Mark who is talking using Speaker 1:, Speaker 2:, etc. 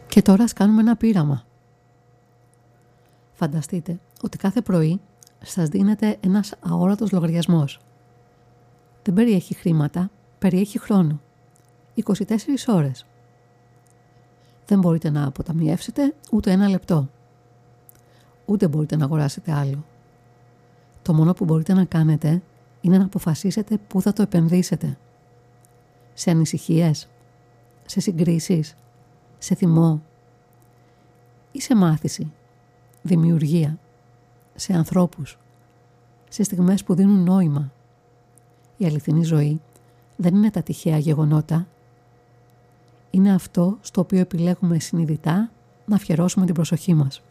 Speaker 1: Και τώρα ας κάνουμε ένα πείραμα. Φανταστείτε ότι κάθε πρωί σας δίνεται ένας αόρατος λογαριασμός. Δεν περιέχει χρήματα, περιέχει χρόνο. 24 ώρες. Δεν μπορείτε να αποταμιεύσετε ούτε ένα λεπτό. Ούτε μπορείτε να αγοράσετε άλλο. Το μόνο που μπορείτε να κάνετε είναι να αποφασίσετε πού θα το επενδύσετε. Σε ανησυχίες, σε συγκρίσεις, σε θυμό ή σε μάθηση, δημιουργία, σε ανθρώπους, σε στιγμές που δίνουν νόημα. Η αληθινή ζωή δεν είναι τα τυχαία γεγονότα. Είναι αυτό στο οποίο επιλέγουμε συνειδητά να αφιερώσουμε την προσοχή μας.